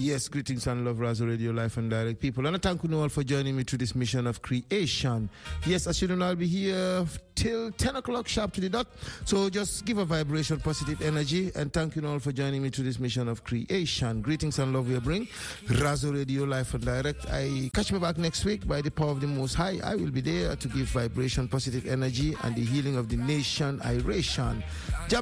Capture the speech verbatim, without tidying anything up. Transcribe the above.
Yes, greetings and love, Razo Radio Life and Direct people. And I thank you all for joining me through this mission of creation. Yes, as you know, I'll be here till ten o'clock sharp to the dot. So just give a vibration, positive energy. And thank you all for joining me through this mission of creation. Greetings and love we bring. Razo Radio Life and Direct. I catch me back next week by the power of the Most High. I will be there to give vibration, positive energy, and the healing of the nation, iration.